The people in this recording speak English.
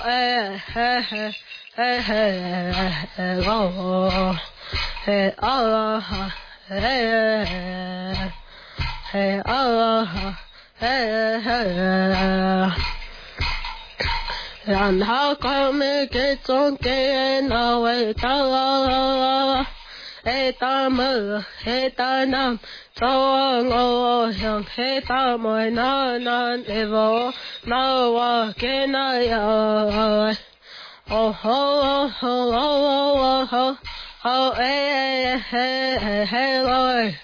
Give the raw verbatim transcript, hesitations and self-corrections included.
Hey, hey, hey, hey, hey, oh, hey, oh, hey, hey, oh, hey, hey. And how come it gets on getting away? Hey, Tamu, hey, Tanam, Tawang, oh, young, hey, Tamu, no, no, evil, no, walking, I, oh, oh, oh, oh, oh, oh, oh, oh, hey, hey, hey, hey, Lord.